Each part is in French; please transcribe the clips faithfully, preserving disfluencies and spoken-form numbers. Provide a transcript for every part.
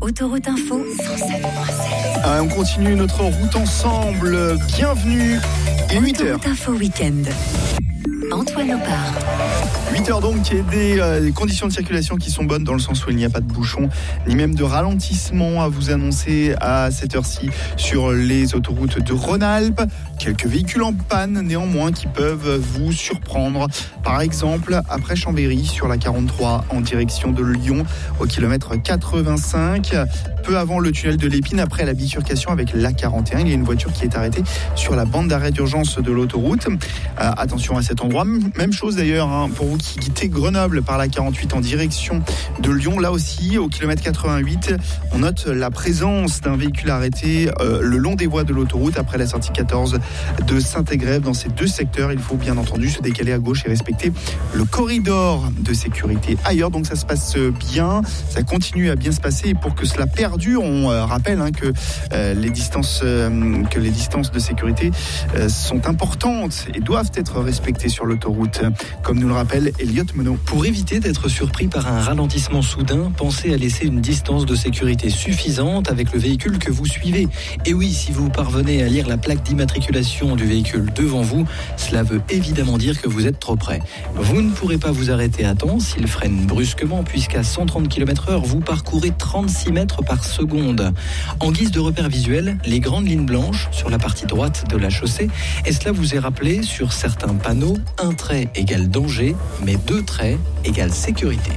Autoroute Info, cent sept point sept. Ah, on continue notre route ensemble. Bienvenue. Et huit heures. Autoroute Info Week-end. Antoine Opar. huit heures donc, et des, euh, des conditions de circulation qui sont bonnes dans le sens où il n'y a pas de bouchons, ni même de ralentissement à vous annoncer à cette heure-ci sur les autoroutes de Rhône-Alpes. Quelques véhicules en panne néanmoins qui peuvent vous surprendre. Par exemple, après Chambéry sur la quarante-trois en direction de Lyon au kilomètre quatre-vingt-cinq. Peu avant le tunnel de l'Épine, après la bifurcation avec l'A quarante et un, il y a une voiture qui est arrêtée sur la bande d'arrêt d'urgence de l'autoroute. Euh, attention à cet endroit. Même chose d'ailleurs hein, pour vous qui quittez Grenoble par la quarante-huit en direction de Lyon. Là aussi, au kilomètre quatre-vingt-huit, on note la présence d'un véhicule arrêté euh, le long des voies de l'autoroute après la sortie quatorze de Saint-Égrève. Dans ces deux secteurs, il faut bien entendu se décaler à gauche et respecter le corridor de sécurité. Ailleurs, donc ça se passe bien, ça continue à bien se passer. Et pour que cela perdure, on euh, rappelle hein, que, euh, les distances, euh, que les distances de sécurité euh, sont importantes et doivent être respectées sur l'autoroute, comme nous le rappelle Elliot Monod. Pour éviter d'être surpris par un ralentissement soudain, pensez à laisser une distance de sécurité suffisante avec le véhicule que vous suivez. Et oui, si vous parvenez à lire la plaque d'immatriculation du véhicule devant vous, cela veut évidemment dire que vous êtes trop près. Vous ne pourrez pas vous arrêter à temps s'il freine brusquement, puisqu'à cent trente kilomètres heure, vous parcourez trente-six mètres par seconde. En guise de repère visuel, les grandes lignes blanches sur la partie droite de la chaussée, et cela vous est rappelé sur certains panneaux, un trait égale danger, mais deux traits égale sécurité.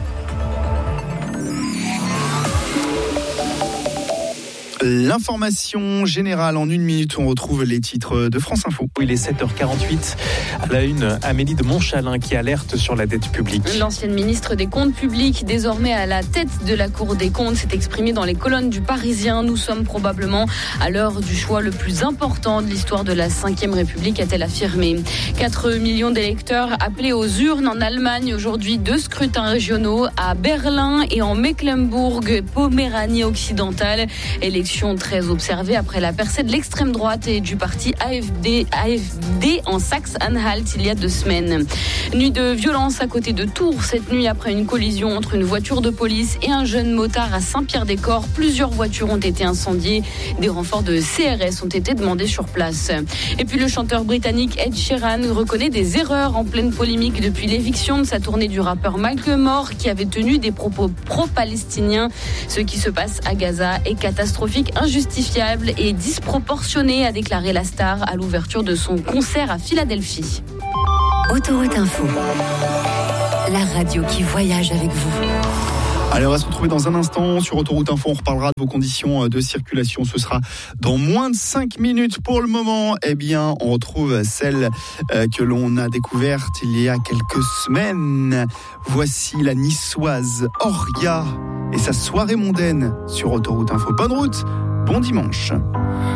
L'information générale en une minute, on retrouve les titres de France Info. Il est sept heures quarante-huit. À la une, Amélie de Montchalin qui alerte sur la dette publique. L'ancienne ministre des Comptes publics, désormais à la tête de la Cour des comptes, s'est exprimée dans les colonnes du Parisien. Nous sommes probablement à l'heure du choix le plus important de l'histoire de la cinquième République, a-t-elle affirmé. quatre millions d'électeurs appelés aux urnes en Allemagne. Aujourd'hui, deux scrutins régionaux à Berlin et en Mecklembourg-Poméranie occidentale. Élection très observée après la percée de l'extrême droite et du parti A F D, A F D en Saxe-Anhalt il y a deux semaines. Nuit de violence à côté de Tours cette nuit après une collision entre une voiture de police et un jeune motard à Saint-Pierre-des-Corps. Plusieurs voitures ont été incendiées. Des renforts de C R S ont été demandés sur place. Et puis le chanteur britannique Ed Sheeran reconnaît des erreurs en pleine polémique depuis l'éviction de sa tournée du rappeur Malcolm Moore qui avait tenu des propos pro-palestiniens. Ce qui se passe à Gaza est catastrophique, injustifiable et disproportionné, a déclaré la star à l'ouverture de son concert à Philadelphie. Autoroute Info, la radio qui voyage avec vous. Allez, on va se retrouver dans un instant sur Autoroute Info. On reparlera de vos conditions de circulation. Ce sera dans moins de cinq minutes. Pour le moment, eh bien, on retrouve celle que l'on a découverte il y a quelques semaines. Voici la niçoise Auria et sa soirée mondaine sur Autoroute Info. Bonne route, bon dimanche.